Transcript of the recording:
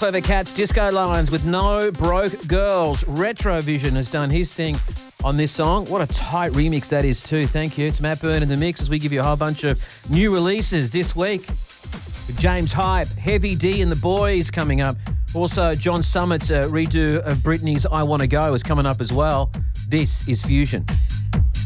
Clever Cats, Disco Lions with No Broke Girls. Retrovision has done his thing on this song. What a tight remix that is too. Thank you. It's Matt Byrne in the mix as we give you a whole bunch of new releases this week. James Hype, Heavy D and the Boys coming up. Also, John Summit's redo of Britney's I Wanna Go is coming up as well. This is Fusion.